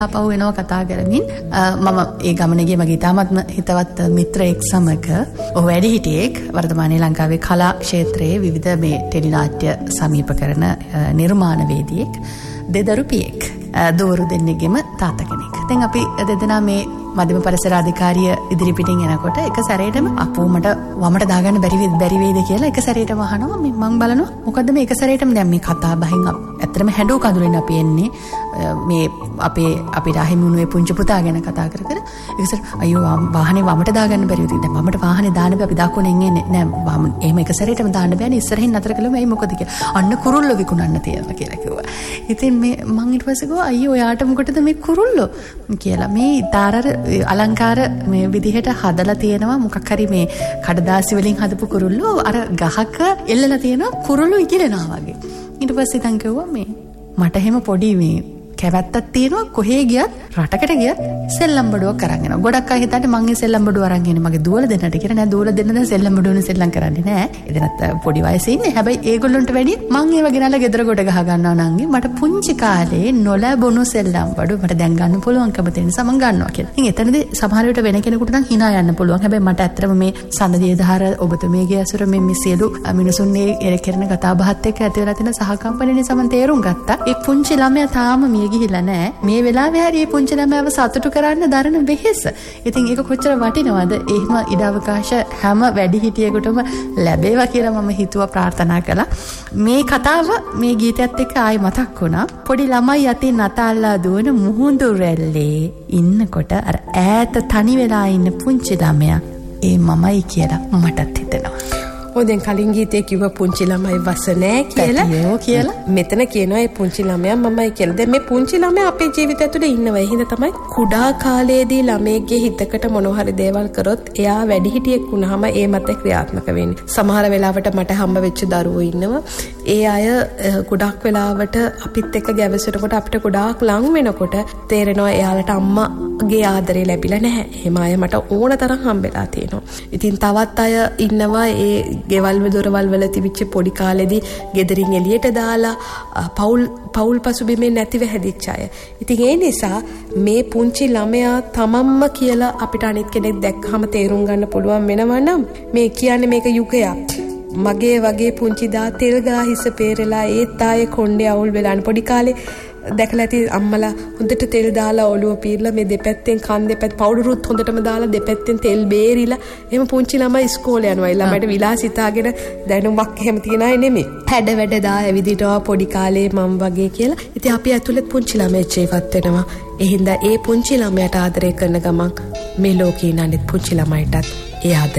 අපව වෙනවා කතා කරමින් මම ඒ ගමනේ ගියේ මගේ තාමත්ම හිතවත් මිත්‍රයෙක් සමග ඔහු වැඩි හිටියෙක් වර්තමානයේ ලංකාවේ කලා ක්ෂේත්‍රයේ විවිධ මේ ටෙලි නාට්‍ය සමීප කරන නිර්මාණවේදියෙක් දෙදරුපියෙක් දෝරු දෙන්නෙක්ගෙම තාත්තා කෙනෙක්. දැන් අපි දෙදෙනා මේ මධ්‍යම පරිසර අධිකාරිය ඉදිරි පිටින් එනකොට එක සැරේටම අපෝ මට වමට දාගන්න බැරි වේද කියලා එක සැරේටම අහනවා. මම බලනවා මොකද්ද මේ එක සැරේටම දැන් මේ කතා බහින් ඇත්තටම හැඬු කඳුලෙන් අපි එන්නේ මේ අපේ රාහිමුණුවේ පුංචි පුතා ගැන කතා කර ඒකසර අයියෝ වාහනේ වමට දාගන්න බැරි වුණා. දැන් වමට වාහනේ දාන්න බෑ අපි දකුණෙන් එන්නේ නෑ වම එහෙම එක සැරේටම දාන්න බෑනේ ඉස්සරහින් නතර කළොම එයි මොකද කියලා. අන්න කුරුල්ලෝ විකුණන්න තියෙනවා කියලා කිව්වා. ඉතින් මේ මං ඊට පස්සේ ගියා අයියෝ ඔයාට මොකටද මේ කුරුල්ලෝ කියලා. මේ තාරර අලංකාර මේ විදිහට හදලා තියෙනවා මොකක් හරි මේ කඩදාසි වලින් හදපු කුරුල්ලෝ අර ගහක එල්ලලා තියෙනවා කුරුල්ලෝ ඉකිලනවා වගේ. ඊට පස්සේ ඉතින් කිව්වා මේ මට එහෙම පොඩි මේ කැවැත්තක් තියෙනවා කොහේ ගියත් රටකට ගියත් සෙල්ලම් බඩුවක් අරන් එනවා. ගොඩක් අය හිතන්නේ මං ඒ සෙල්ලම් බඩුව අරන් එන්නේ මගේ දුවල දෙන්නට කියලා. නෑ දුවල දෙන්න දැන් සෙල්ලම් බඩුවනේ සෙල්ලම් කරන්නේ නෑ. එදෙනත් පොඩි වයසේ ඉන්නේ. හැබැයි ඒගොල්ලන්ට වැඩි මං ඒව ගෙනල්ලා ගෙදර කොට ගහ ගන්නවා නංගි. මට පුංචි කාලේ නොලැබුණු සෙල්ලම් බඩුව මට දැන් ගන්න පුළුවන්කම තියෙන නිසා මං ගන්නවා කියලා. ඉතින් එතනදී සමහර විට වෙන කෙනෙකුට නම් hina යන්න පුළුවන්. හැබැයි මට ඇත්තටම මේ සඳදියේ දහර ඔබතුමීගේ ඇසුර මේ සියලු මිනිසුන් ඒ කරන කතා බහත් එක්ක ඇති වෙලා තියෙන සහකම්පන නිසා මම තේරුම් ගත්තා. ඒ පුංචි ළමයා තාම මිය ගිහිල්ලා නෑ. මේ වෙලාවේ හරි මේ පුංචි ළමයාව සතුටු කරන්න දරන වෙහෙස. ඉතින් ඒක කොච්චර වටිනවද? එහෙම ඉඩ අවකාශ හැම වැඩිහිටියෙකුටම ලැබේවා කියලා මම හිතුවා ප්‍රාර්ථනා කළා. මේ කතාව මේ ගීතයත් එක්ක ආයි මතක් වුණා. පොඩි ළමයි අතින් නතාල්ලා දුවන මුහුදු රැල්ලේ ඉන්නකොට අර ඈත තනි වෙලා ඉන්න පුංචි ළමයා ඒ මමයි කියලා මටත් හිතෙනවා. දැන් කලින් ගීතේ කිව්ව පුංචි ළමයි වස නෑ කියලා. මෙතන කියනවා මේ පුංචි ළමයා මමයි කියලා. දැන් මේ පුංචි ළමයා අපේ ජීවිතය ඇතුලේ ඉන්නවා. ඒ හින්දා තමයි කුඩා කාලයේදී ළමයෙක්ගේ හිතකට මොනවා හරි දේවල් කරොත් එයා වැඩිහිටියෙක් වුණාම ඒ මත ක්‍රියාත්මක වෙන්නේ. සමහර වෙලාවට මට හම්බ වෙච්ච දරුවෝ ඉන්නවා. ඒ අය ගොඩක් වෙලාවට අපිත් එක්ක ගැවසෙනකොට අපිට ගොඩාක් ලං වෙනකොට තේරෙනවා එයාලට අම්මාගේ ආදරේ ලැබිලා නැහැ. එහෙම අය මට ඕන තරම් හම්බෙලා තියෙනවා. ඉතින් තවත් අය ඉන්නවා ඒ ගෙවල් දොරවල් වල තිබිච්ච පොඩි කාලෙදී ගෙදරින් එළියට දාලා පෞල් පසුබිමේ නැතිව හැදිච්ච අය. ඉතින් ඒ නිසා මේ පුංචි ළමයා තමන්ම කියලා අපිට අනිත් කෙනෙක් දැක්කම තේරුම් ගන්න පුළුවන් වෙනවා නම් මේ කියන්නේ මේක යුගයක්. මගේ වගේ පුංචි දා තෙල් ගා හිස පෙරලා ඒත් ආයේ කොණ්ඩේ අවුල් වෙලා පොඩි කාලේ දැකලා ඇති අම්මලා හොඳට තෙල් දාලා ඔළුව පීරලා මේ දෙපැත්තෙන් කන් දෙපැත්ත පවුඩරුත් හොඳටම දාලා දෙපැත්තෙන් තෙල් බේරිලා එහෙම පුංචි ළමයි ඉස්කෝලේ යනවා. ළමයිට විලාසිතාගෙන දැනුමක් එහෙම තියන අය නෙමෙයි. හැඩ වැඩ දා ඇවිදිනවා පොඩි කාලේ මම වගේ කියලා. ඉතින් අපි ඇතුළෙත් පුංචි ළමයෙක් ජීවත් වෙනවා. ඒ හින්දා ඒ පුංචි ළමයාට ආදරය කරන ගමන් මේ ලෝකේ ඉන්න අනිත් පුංචි ළමයිටත් ඒ ආදරය